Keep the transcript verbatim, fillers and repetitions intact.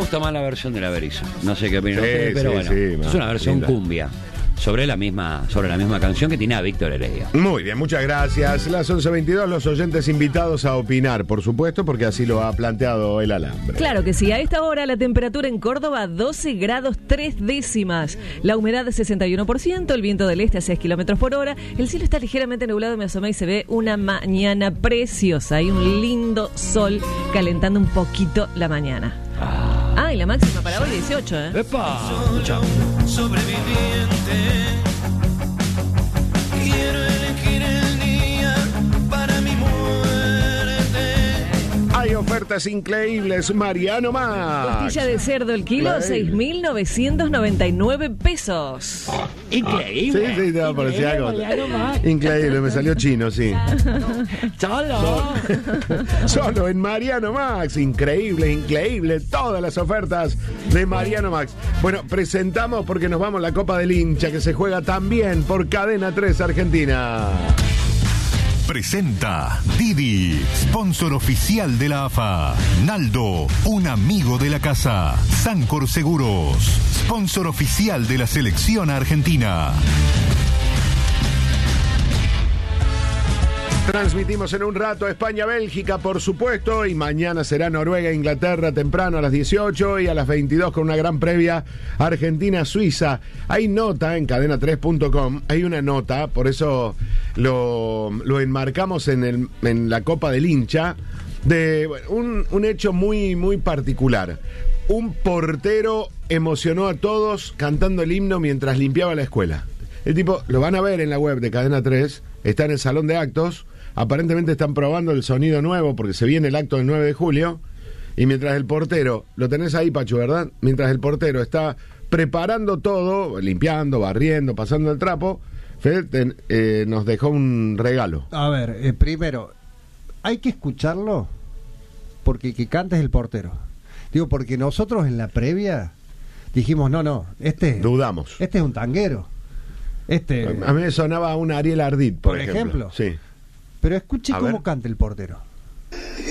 gusta más la versión de la Berizo. No sé qué opinan Sí, ustedes, pero sí, bueno, sí, es una versión linda. cumbia sobre la misma sobre la misma canción que tiene a Víctor Heredia. Muy bien, muchas gracias. Las once veintidós, los oyentes invitados a opinar, por supuesto, porque así lo ha planteado el alambre. Claro que sí. A esta hora la temperatura en Córdoba doce grados tres décimas. La humedad de sesenta y uno por ciento, el viento del este a seis kilómetros por hora. El cielo está ligeramente nublado, me asomé y se ve una mañana preciosa. Hay un lindo sol calentando un poquito la mañana. Ah, Ah, y la máxima para hoy dieciocho, ¿eh? ¡Epa! Escuchá. Sobreviviente, quiero elegir el día para mi muerte. Hay ofertas increíbles, Mariano Max. Costilla de cerdo el kilo, Increíble. seis mil novecientos noventa y nueve pesos. Increíble. Sí, sí, te va a parecer Increíble, algo. Mariano Max. Increíble, me salió chino, sí. Solo. Solo en Mariano Max. Increíble, increíble. Todas las ofertas de Mariano Max. Bueno, presentamos porque nos vamos a la Copa del Hincha que se juega también por Cadena tres Argentina. Presenta Didi, sponsor oficial de la A F A. Naldo, un amigo de la casa. Sancor Seguros, sponsor oficial de la selección argentina. Transmitimos en un rato España-Bélgica, por supuesto, y mañana será Noruega-Inglaterra temprano a las dieciocho y a las veintidós con una gran previa Argentina-Suiza. Hay nota en cadena tres punto com, hay una nota, por eso lo, lo enmarcamos en, el, en la Copa del Hincha, de bueno, un, un hecho muy, muy particular. Un portero emocionó a todos cantando el himno mientras limpiaba la escuela. El tipo, lo van a ver en la web de Cadena tres, está en el salón de actos. Aparentemente están probando el sonido nuevo porque se viene el acto del nueve de julio. Y mientras el portero, lo tenés ahí, Pachu, ¿verdad? Mientras el portero está preparando todo, limpiando, barriendo, pasando el trapo, Fede ten, eh, nos dejó un regalo. A ver, eh, primero, hay que escucharlo porque el que canta es el portero. Digo, porque nosotros en la previa dijimos, no, no, este, Dudamos. este es un tanguero. Este, A mí me sonaba un Ariel Ardit, por, por ejemplo. Sí. Pero escuche A cómo ver. canta el portero.